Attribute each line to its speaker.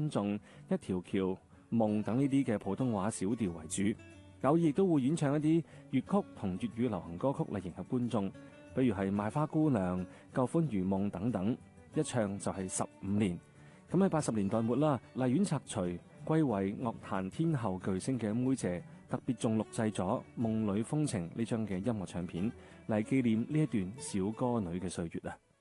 Speaker 1: 珍重、一條橋、夢等呢啲嘅普通話小調為主，偶爾亦都會演唱一啲粵曲同粵語流行歌曲嚟迎合觀眾，比如係賣花姑娘、舊歡如夢等等，一唱就係15年。咁喺80年代末啦，荔園拆除歸為樂壇天后巨星嘅梅姐，特別仲錄製咗《夢裏風情》呢張嘅音樂唱片嚟紀念呢一段小歌女嘅歲月啊！